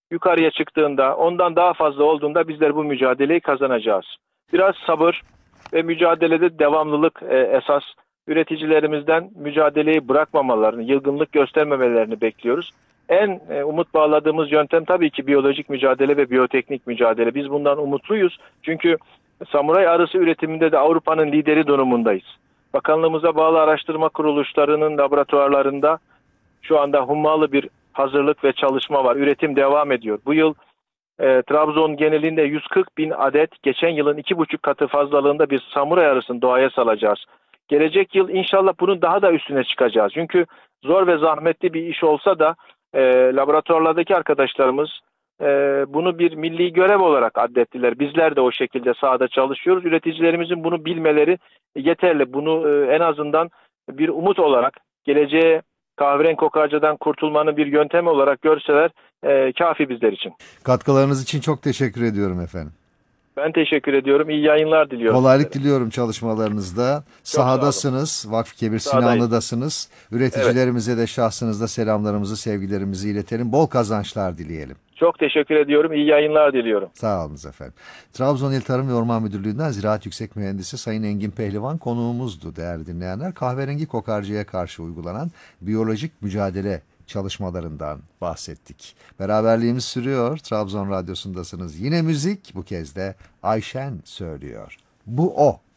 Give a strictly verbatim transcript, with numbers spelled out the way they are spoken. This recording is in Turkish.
yukarıya çıktığında, ondan daha fazla olduğunda bizler bu mücadeleyi kazanacağız. Biraz sabır ve mücadelede devamlılık e, esas. Üreticilerimizden mücadeleyi bırakmamalarını, yılgınlık göstermemelerini bekliyoruz. En e, umut bağladığımız yöntem tabii ki biyolojik mücadele ve biyoteknik mücadele. Biz bundan umutluyuz. Çünkü samuray arısı üretiminde de Avrupa'nın lideri durumundayız. Bakanlığımıza bağlı araştırma kuruluşlarının laboratuvarlarında şu anda hummalı bir hazırlık ve çalışma var. Üretim devam ediyor. Bu yıl e, Trabzon genelinde yüz kırk bin adet, geçen yılın iki buçuk katı fazlalığında bir samuray arısını doğaya salacağız. Gelecek yıl inşallah bunun daha da üstüne çıkacağız. Çünkü zor ve zahmetli bir iş olsa da e, laboratuvarlardaki arkadaşlarımız e, bunu bir milli görev olarak addettiler. Bizler de o şekilde sahada çalışıyoruz. Üreticilerimizin bunu bilmeleri yeterli. Bunu e, en azından bir umut olarak, geleceğe kahverengi kokarcadan kurtulmanın bir yöntemi olarak görseler e, kafi bizler için. Katkılarınız için çok teşekkür ediyorum efendim. Ben teşekkür ediyorum. İyi yayınlar diliyorum Kolaylık sizlere. diliyorum çalışmalarınızda. Çok sağ olun. Sahadasınız, Vakfıkebir Sağdayız. Sinanlı'dasınız. Evet. Üreticilerimize de şahsınızda selamlarımızı, sevgilerimizi iletelim. Bol kazançlar dileyelim. Çok teşekkür ediyorum. İyi yayınlar diliyorum. Sağ olunuz efendim. Trabzon İl Tarım ve Orman Müdürlüğü'nden Ziraat Yüksek Mühendisi Sayın Engin Pehlivan konuğumuzdu değerli dinleyenler. Kahverengi kokarcaya karşı uygulanan biyolojik mücadele çalışmalarından bahsettik. Beraberliğimiz sürüyor. Trabzon Radyosu'ndasınız. Yine müzik, bu kez de Ayşen söylüyor. Bu o.